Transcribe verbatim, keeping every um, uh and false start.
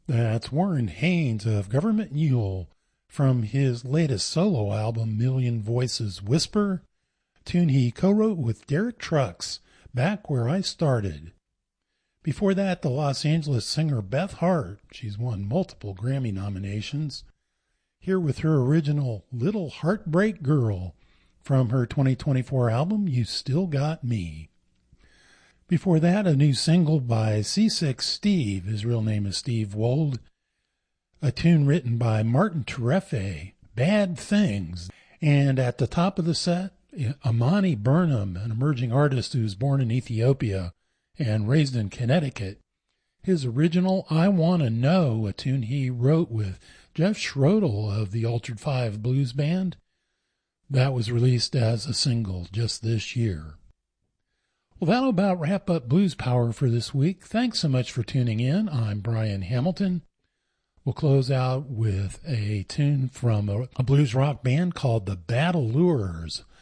That's Warren Haynes of Government Mule from his latest solo album, Million Voices Whisper, a tune he co-wrote with Derek Trucks, Back Where I Started. Before that, the Los Angeles singer Beth Hart, she's won multiple Grammy nominations, here with her original Little Heartbreak Girl from her twenty twenty-four album, You Still Got Me. Before that, a new single by Seasick Steve, his real name is Steve Wold, a tune written by Martin Terefe, Bad Things. And at the top of the set, Amani Burnham, an emerging artist who's born in Ethiopia and raised in Connecticut. His original I Wanna Know, a tune he wrote with Jeff Schroedel of the Altered Five Blues Band. That was released as a single just this year. Well, that'll about wrap up Blues Power for this week. Thanks so much for tuning in. I'm Brian Hamilton. We'll close out with a tune from a, a blues rock band called the Battle Lures,